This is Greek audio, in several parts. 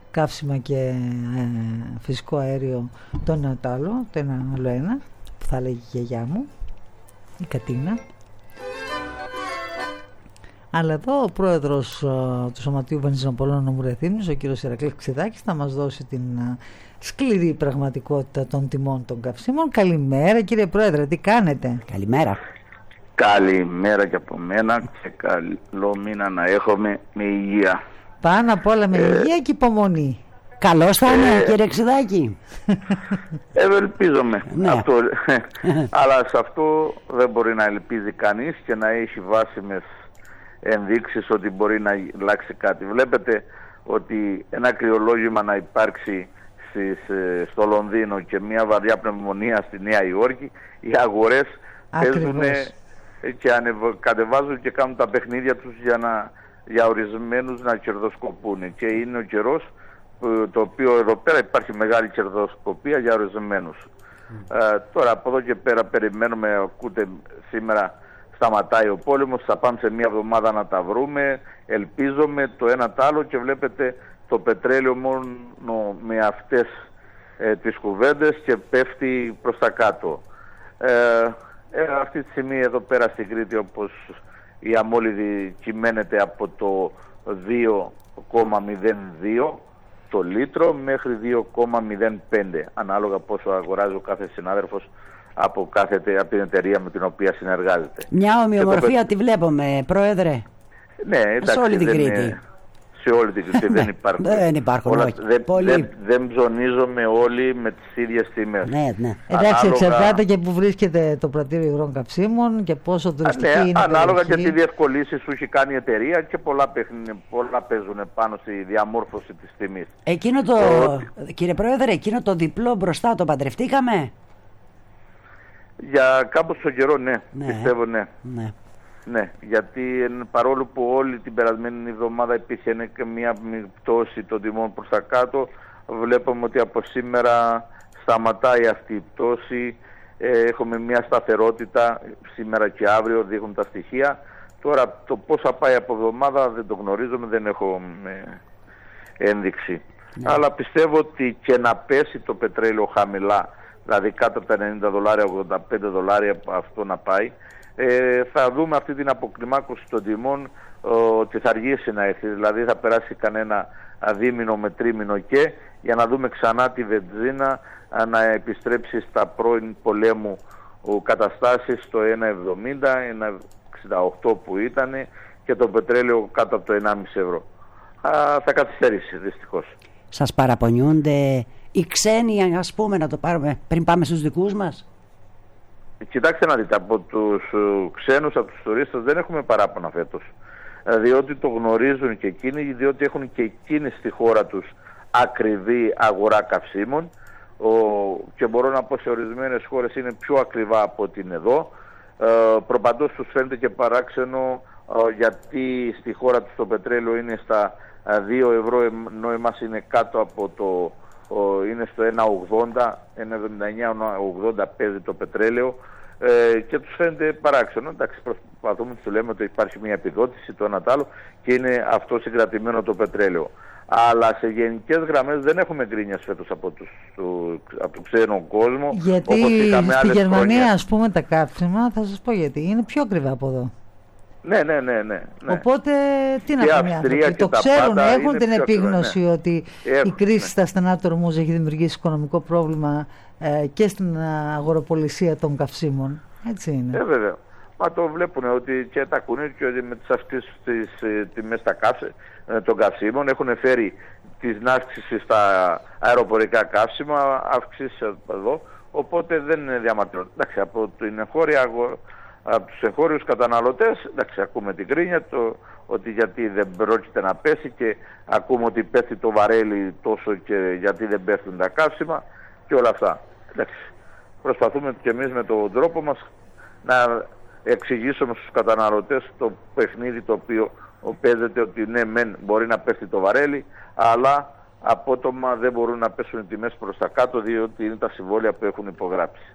καύσιμα και φυσικό αέριο το ένα το άλλο, το ένα άλλο ένα, που θα λέγει η γιαγιά μου, η Κατίνα. Αλλά εδώ ο πρόεδρος του Σωματείου Βενζινοπολών Νομού Ρεθύμνης, ο κύριος Ηρακλής Ξηδάκης, θα μας δώσει την σκληρή πραγματικότητα των τιμών των καυσίμων. Καλημέρα κύριε Πρόεδρε, τι κάνετε? Καλημέρα. Καλημέρα και από μένα και καλό μήνα να έχουμε με υγεία. Πάνω απ' όλα με υγεία και υπομονή. Καλώς θα είναι κύριε Ξηδάκη. Ελπίζομαι. Ναι. Αλλά σε αυτό δεν μπορεί να ελπίζει κανείς και να έχει βάσιμες ενδείξεις ότι μπορεί να αλλάξει κάτι. Βλέπετε ότι ένα κρυολόγημα να υπάρξει στο Λονδίνο και μια βαριά πνευμονία στη Νέα Υόρκη, οι αγορές παίζουν και κατεβάζουν και κάνουν τα παιχνίδια τους για ορισμένους να κερδοσκοπούν, και είναι ο καιρός το οποίο εδώ πέρα υπάρχει μεγάλη κερδοσκοπία για ορισμένους. Τώρα από εδώ και πέρα περιμένουμε, ακούτε σήμερα σταματάει ο πόλεμος, θα πάμε σε μια εβδομάδα να τα βρούμε, ελπίζομαι το ένα τ' άλλο, και βλέπετε το πετρέλαιο μόνο με αυτές τις κουβέντες και πέφτει προς τα κάτω. Αυτή τη στιγμή εδώ πέρα στην Κρήτη, όπως η αμόλυδη κυμαίνεται από το 2,02 το λίτρο μέχρι 2,05, ανάλογα πόσο αγοράζει ο κάθε συνάδελφος από την εταιρεία με την οποία συνεργάζεται. Μια ομοιομορφία τη βλέπουμε, Πρόεδρε. Ναι, εντάξει, σε όλη την Κρήτη. Σε όλη την Κρήτη δεν υπάρχουν. Δεν υπάρχουν, δεν ψωνίζουμε όλοι με τις ίδιες τιμές. Ναι. Εντάξει, εξαρτάται και που βρίσκεται το πρατήριο υγρών καυσίμων και πόσο τουριστική είναι. Ανάλογα και τι διευκολύνσεις σου έχει κάνει η εταιρεία, και πολλά παίζουν πάνω στη διαμόρφωση της τιμής. Κύριε Πρόεδρε, εκείνο το διπλό μπροστά το παντρευτήκαμε? Για κάποιο καιρό πιστεύω ναι. Ναι, γιατί παρόλο που όλη την περασμένη εβδομάδα υπήρχε και μια πτώση των τιμών προς τα κάτω, βλέπουμε ότι από σήμερα σταματάει αυτή η πτώση, έχουμε μια σταθερότητα σήμερα και αύριο, δείχνουν τα στοιχεία. Τώρα το πώς θα πάει από εβδομάδα δεν το γνωρίζουμε, δεν έχω ένδειξη. Αλλά πιστεύω ότι και να πέσει το πετρέλαιο χαμηλά, δηλαδή κάτω από τα $90, $85 αυτό να πάει, θα δούμε αυτή την αποκλιμάκωση των τιμών, ότι θα αργήσει να έρθει, δηλαδή θα περάσει κανένα δίμηνο με τρίμηνο και για να δούμε ξανά τη βενζίνα να επιστρέψει στα πρώην πολέμου καταστάσεις στο 1,70, 1,68 που ήταν, και το πετρέλαιο κάτω από το 1,5 ευρώ. Θα καθυστερήσει δυστυχώς. Σας παραπονιούνται οι ξένοι, ας πούμε, να το πάρουμε πριν πάμε στους δικούς μας? Κοιτάξτε να δείτε, από τους ξένους, από τους τουρίστες δεν έχουμε παράπονα φέτος, διότι το γνωρίζουν και εκείνοι, διότι έχουν και εκείνοι στη χώρα τους ακριβή αγορά καυσίμων, και μπορώ να πω σε ορισμένες χώρες είναι πιο ακριβά από ότι είναι εδώ. Προπαντός τους φαίνεται και παράξενο, γιατί στη χώρα τους το πετρέλαιο είναι στα 2 ευρώ, ενώ εμάς είναι κάτω από είναι στο 1,80, 1,79-1,80 παίζει το πετρέλαιο, και τους φαίνεται παράξενο. Εντάξει, προσπαθούμε, τους λέμε ότι υπάρχει μια επιδότηση, το ένα τ' άλλο, και είναι αυτό συγκρατημένο το πετρέλαιο. Αλλά σε γενικές γραμμές δεν έχουμε γκρίνιας φέτος από το ξένο κόσμο. Γιατί στη Γερμανία, ας πούμε, τα καύσιμα, θα σας πω γιατί, είναι πιο ακριβά από εδώ. Ναι. Οπότε τι να πούμε, οι άνθρωποι το ξέρουν, έχουν την επίγνωση ότι η κρίση στα στενά του Ορμούζ έχει δημιουργήσει οικονομικό πρόβλημα και στην αγοροπολισία των καυσίμων. Έτσι είναι. Βέβαια. Μα το βλέπουν ότι και τα κουνήρια με τις αυξήσεις στις τιμές των καυσίμων έχουν φέρει την αύξηση στα αεροπορικά καύσιμα, αύξηση εδώ, οπότε δεν διαμαρτύρονται. Εντάξει, από τους εγχώριους καταναλωτές, εντάξει, ακούμε την κρίνια ότι γιατί δεν πρόκειται να πέσει, και ακούμε ότι πέφτει το βαρέλι τόσο και γιατί δεν πέφτουν τα καύσιμα και όλα αυτά. Εντάξει, προσπαθούμε και εμείς με τον τρόπο μας να εξηγήσουμε στους καταναλωτές το παιχνίδι το οποίο παίζεται, ότι ναι μεν μπορεί να πέφτει το βαρέλι, αλλά απότομα δεν μπορούν να πέσουν οι τιμές προς τα κάτω, διότι είναι τα συμβόλαια που έχουν υπογράψει.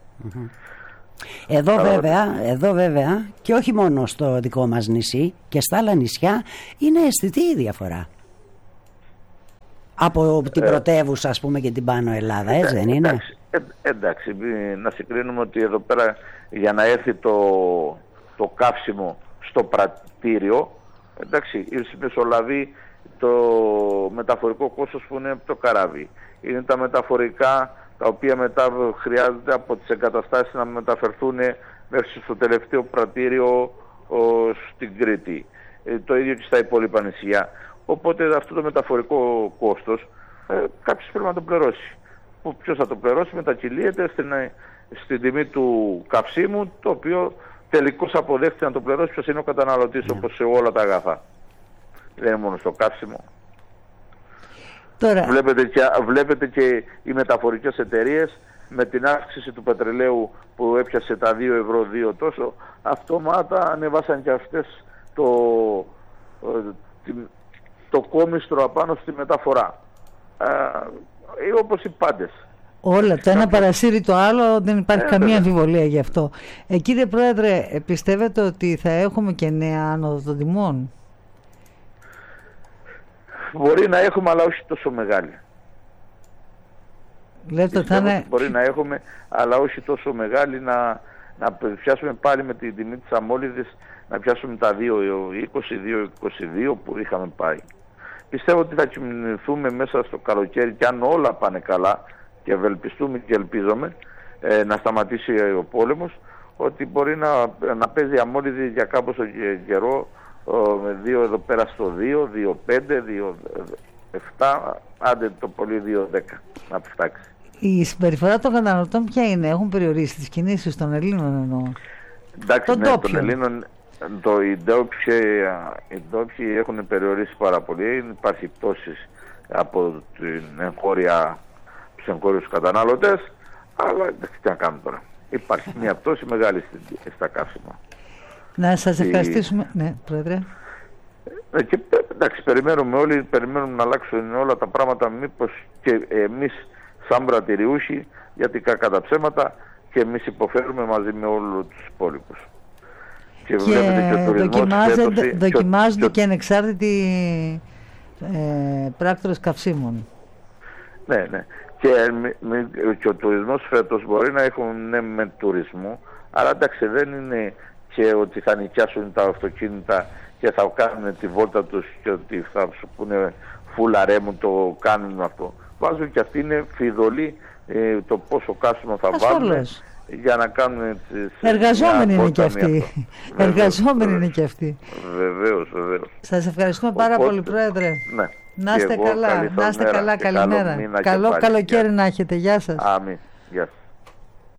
Εδώ βέβαια και όχι μόνο στο δικό μας νησί, και στα άλλα νησιά είναι αισθητή η διαφορά. από την πρωτεύουσα, ας πούμε, και την Πάνω Ελλάδα, έτσι δεν είναι? Εντάξει, να συγκρίνουμε ότι εδώ πέρα για να έρθει το καύσιμο στο πρατήριο, εντάξει, μεσολαβεί το μεταφορικό κόστος που είναι το καράβι. Είναι τα μεταφορικά τα οποία μετά χρειάζεται από τις εγκαταστάσεις να μεταφερθούν μέχρι στο τελευταίο πρατήριο στην Κρήτη. Το ίδιο και στα υπόλοιπα νησιά. Οπότε αυτό το μεταφορικό κόστος κάποιος πρέπει να το πληρώσει. Ποιος θα το πληρώσει? Μετακυλίεται στην τιμή του καυσίμου, το οποίο τελικώς αποδέχεται να το πληρώσει ποιος είναι ο καταναλωτής, όπως σε όλα τα αγαθά. Δεν είναι μόνο στο καύσιμο. Τώρα... Βλέπετε και οι μεταφορικές εταιρείες με την αύξηση του πετρελαίου που έπιασε τα 2 ευρώ 2 τόσο, αυτόματα ανεβάσαν και αυτές το κόμιστρο απάνω στη μεταφορά. Όπως οι πάντες. Όλα, το ένα παρασύρει το άλλο, δεν υπάρχει καμία αμφιβολία γι' αυτό. Κύριε Πρόεδρε, πιστεύετε ότι θα έχουμε και νέα άνοδο των τιμών? Μπορεί να έχουμε, αλλά όχι τόσο μεγάλη. Λέτε, θα είναι... Μπορεί να έχουμε, αλλά όχι τόσο μεγάλη, να πιάσουμε πάλι με την τιμή της αμόλυδης, να πιάσουμε τα 2,22 που είχαμε πάει. Πιστεύω ότι θα κινηθούμε μέσα στο καλοκαίρι, και αν όλα πάνε καλά, και ευελπιστούμε και ελπίζομαι να σταματήσει ο πόλεμος, ότι μπορεί να παίζει αμόλυδη για κάποιο καιρό, με 2 εδώ πέρα στο 2, 2,5, 2,7, άντε το πολύ 2,10 να φτάξει. Η συμπεριφορά των καταναλωτών ποια είναι? Έχουν περιορίσει τις κινήσεις των Ελλήνων εννοώ? Εντάξει, των Ελλήνων οι ντόπιοι έχουν περιορίσει πάρα πολύ. Υπάρχει πτώση από τους εγχώριους καταναλωτές, αλλά τι να κάνουμε τώρα. Υπάρχει μια πτώση μεγάλη στα καύσιμα. Να σας ευχαριστήσουμε. Ναι, Πρόεδρε. Και, εντάξει, περιμένουμε να αλλάξουν όλα τα πράγματα, μήπως και εμείς σαν πρατηριούχοι, γιατί κακά τα ψέματα και εμείς υποφέρουμε μαζί με όλους τους υπόλοιπους. Και δοκιμάζονται και ανεξάρτητοι πράκτορες καυσίμων. Ναι. Και ο τουρισμός φέτος μπορεί να έχουν με τουρισμό, αλλά εντάξει, δεν είναι και ότι θα νοικιάσουν τα αυτοκίνητα και θα κάνουν τη βόλτα τους και ότι θα σου πούνε φούλαρέ μου το κάνουν αυτό. Βάζουν και αυτοί, είναι φιδωλοί το πόσο καύσιμο θα βάλουν για να κάνουν τις... Εργαζόμενοι είναι και αυτοί. Εργαζόμενοι είναι και αυτοί. Βεβαίως. Σας ευχαριστούμε πάρα πολύ, Πρόεδρε. Ναι. Να είστε καλά, καλημέρα. Καλό καλοκαίρι να έχετε. Γεια σας. Αμήν. Γεια σας.